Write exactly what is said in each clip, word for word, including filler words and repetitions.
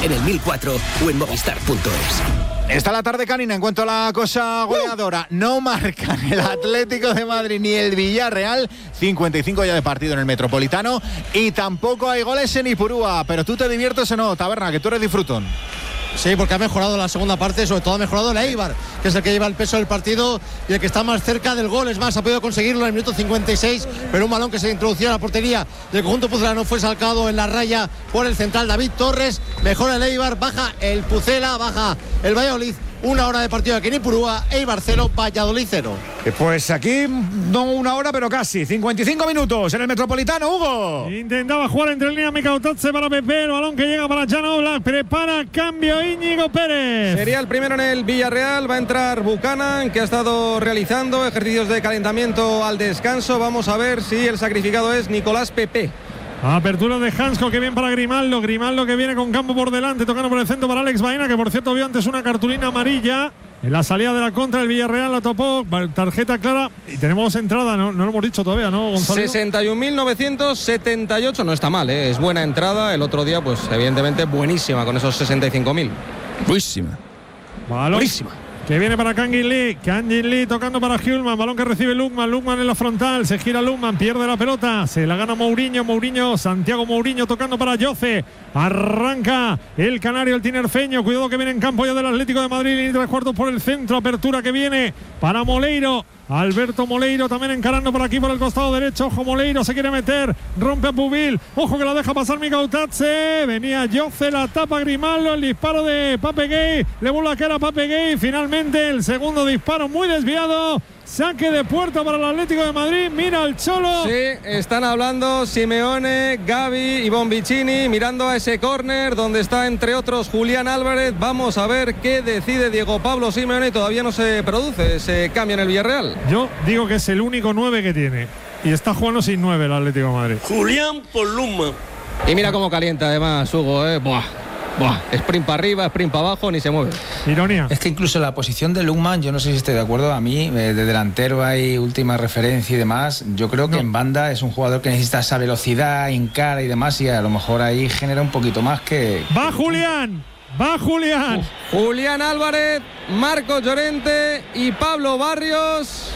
en el mil cuatro o en movistar punto es. Está la tarde canina en cuanto a la cosa goleadora. No marcan el Atlético de Madrid ni el Villarreal. cincuenta y cinco ya de partido en el Metropolitano. Y tampoco hay goles en Ipurúa. Pero tú te diviertes o no, Taberna, que tú eres disfrutón. Sí, porque ha mejorado la segunda parte, sobre todo ha mejorado el Eibar, que es el que lleva el peso del partido y el que está más cerca del gol. Es más, ha podido conseguirlo en el minuto cincuenta y seis, pero un balón que se introducía a la portería del conjunto pucelano fue sacado en la raya por el central David Torres. Mejora el Eibar, baja el Pucela, baja el Valladolid. Una hora de partido aquí en Ipurúa, Eibar cero, Valladolid cero. Pues aquí no una hora, pero casi. cincuenta y cinco minutos en el Metropolitano, Hugo. Intentaba jugar entre línea Mikautatze para Pepe, el balón que llega para Jan Oblak, prepara cambio Íñigo Pérez. Sería el primero en el Villarreal, va a entrar Buchanan, que ha estado realizando ejercicios de calentamiento al descanso. Vamos a ver si el sacrificado es Nicolás Pepe. Apertura de Hansko, que bien para Grimaldo. Grimaldo que viene con campo por delante, tocando por el centro para Alex Baena, que por cierto vio antes una cartulina amarilla en la salida de la contra del Villarreal, la topó, tarjeta clara. Y tenemos entrada, no, no lo hemos dicho todavía, ¿no, Gonzalo? sesenta y un mil novecientos setenta y ocho, no está mal, ¿eh? Es buena entrada. El otro día, pues evidentemente buenísima con esos sesenta y cinco mil. Buenísima. Balón. Buenísima. Que viene para Kangin Lee, Kangin Lee tocando para Hjulman, balón que recibe Lukman, Lukman en la frontal, se gira Lukman, pierde la pelota, se la gana Mourinho, Mourinho, Santiago Mourinho tocando para Yoce, arranca el canario, el tinerfeño, cuidado que viene en campo ya del Atlético de Madrid, y tres cuartos por el centro, apertura que viene para Moleiro, Alberto Moleiro también encarando por aquí por el costado derecho, ojo Moleiro, se quiere meter, rompe a Pubil, ojo que la deja pasar Mikautatze, venía Yoce, la tapa Grimaldo, el disparo de Pape Gay, le vuelve a caer a Pape Gay, finalmente el segundo disparo muy desviado, saque de puerta para el Atlético de Madrid, mira el Cholo. Sí, están hablando Simeone, Gavi y Bonvicini, mirando a ese córner donde está entre otros Julián Álvarez. Vamos a ver qué decide Diego Pablo Simeone, y todavía no se produce ese cambio en el Villarreal. Yo digo que es el único nueve que tiene y está jugando sin nueve el Atlético de Madrid. Julián Poluma. Y mira cómo calienta además Hugo, eh. Buah. Buah, sprint para arriba, sprint para abajo, ni se mueve. Ironía. Es que incluso la posición de Lukman, yo no sé si estoy de acuerdo, a mí, eh, de delantero hay última referencia y demás. Yo creo que no. En banda es un jugador que necesita esa velocidad, encara y demás, y a lo mejor ahí genera un poquito más que... ¡Va Julián! ¡Va Julián! Uf. Julián Álvarez, Marcos Llorente y Pablo Barrios.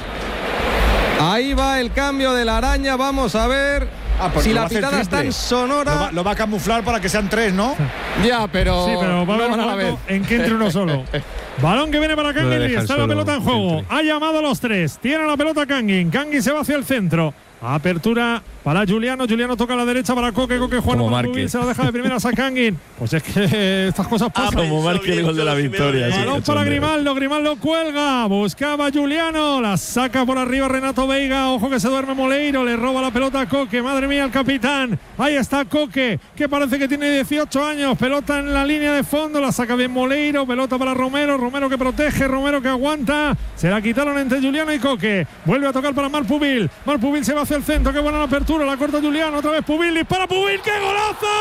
Ahí va el cambio de la araña, vamos a ver... Ah, si la pitada es tan sonora, lo va, lo va a camuflar para que sean tres, ¿no? Ya, pero, sí, pero va no van a la vez. En que entre uno solo. Balón que viene para Kangin Lee, está la pelota en juego. Ha llamado a los tres. Tiene la pelota Kangin. Kangin se va hacia el centro. Apertura para Juliano. Juliano toca a la derecha para Coque. Coque Juan Marque. Se la deja de primeras a Kangin. Pues es que estas cosas pasan. Ah, como marque el gol de la victoria. Sí, balón para Grimaldo. Grimaldo cuelga. Buscaba Juliano. La saca por arriba Renato Veiga. Ojo que se duerme Moleiro. Le roba la pelota a Coque. Madre mía, el capitán. Ahí está Coque, que parece que tiene dieciocho años. Pelota en la línea de fondo. La saca bien Moleiro. Pelota para Romero. Romero que protege. Romero que aguanta. Se la quitaron entre Juliano y Coque. Vuelve a tocar para Marc Pubil. Marc Pubil se va hacia el centro. Qué buena la apertura. La corta Juliano. Otra vez Pubil. Dispara Pubil. ¡Qué golazo!